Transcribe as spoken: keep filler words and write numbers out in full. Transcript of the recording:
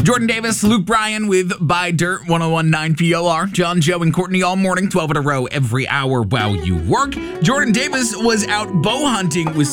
Jordan Davis, Luke Bryan with Buy Dirt, one oh one point nine P L R. John, Joe, and Courtney all morning, twelve in a row every hour while you work. Jordan Davis was out bow hunting with